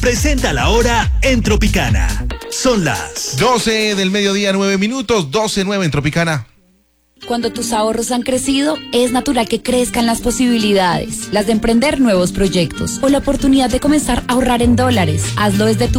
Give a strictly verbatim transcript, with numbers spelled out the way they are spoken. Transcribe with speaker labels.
Speaker 1: presenta la hora en Tropicana. Son las
Speaker 2: doce del mediodía, nueve minutos, doce nueve en Tropicana.
Speaker 3: Cuando tus ahorros han crecido, es natural que crezcan las posibilidades, las de emprender nuevos proyectos o la oportunidad de comenzar a ahorrar en dólares. Hazlo desde tu